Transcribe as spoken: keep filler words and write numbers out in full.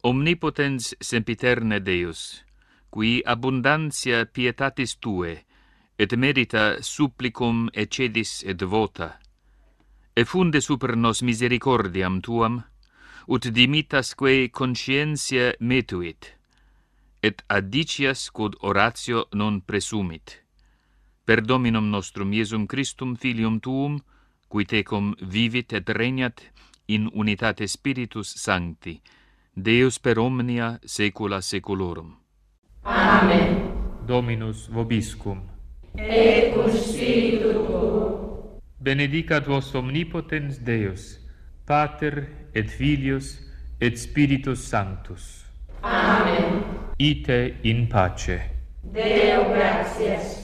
Omnipotens sempiterne Deus, qui abundantia pietatis tue, et merita supplicum eccedis et vota, effunde super nos misericordiam tuam, ut dimitasque conscientia metuit, et addicias quod oratio non presumit. Per Dominum nostrum Iesum Christum filium tuum, qui tecum vivit et regnat in unitate Spiritus Sancti, Deus per omnia saecula saeculorum. Amen. Dominus vobiscum. Et cum spiritu tuo. Benedicat vos omnipotens Deus, Pater et Filius et Spiritus Sanctus. Amen. Ite in pace. Deo gratias.